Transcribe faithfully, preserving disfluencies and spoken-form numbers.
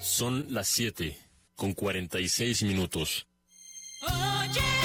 Son las siete con cuarenta y seis minutos. Oye.